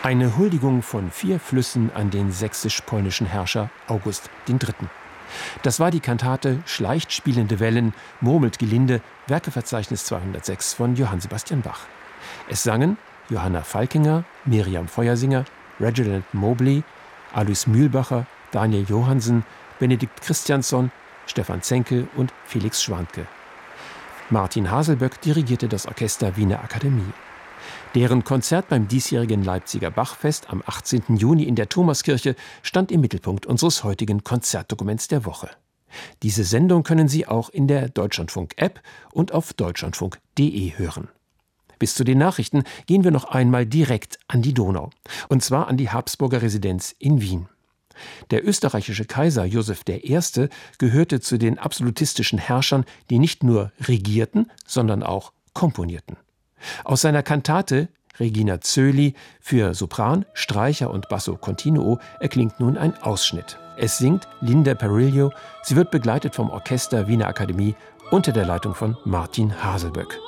Eine Huldigung von 4 Flüssen an den sächsisch-polnischen Herrscher August III. Das war die Kantate Schleicht spielende Wellen, murmelt gelinde, Werkeverzeichnis 206 von Johann Sebastian Bach. Es sangen Johanna Falkinger, Miriam Feuersinger, Reginald Mobley, Alois Mühlbacher, Daniel Johansen, Benedikt Christiansson, Stefan Zenkel und Felix Schwanke. Martin Haselböck dirigierte das Orchester Wiener Akademie. Deren Konzert beim diesjährigen Leipziger Bachfest am 18. Juni in der Thomaskirche stand im Mittelpunkt unseres heutigen Konzertdokuments der Woche. Diese Sendung können Sie auch in der Deutschlandfunk-App und auf deutschlandfunk.de hören. Bis zu den Nachrichten gehen wir noch einmal direkt an die Donau. Und zwar an die Habsburger Residenz in Wien. Der österreichische Kaiser Joseph I. gehörte zu den absolutistischen Herrschern, die nicht nur regierten, sondern auch komponierten. Aus seiner Kantate Regina Coeli für Sopran, Streicher und Basso Continuo erklingt nun ein Ausschnitt. Es singt Linda Perillo, sie wird begleitet vom Orchester Wiener Akademie unter der Leitung von Martin Haselböck.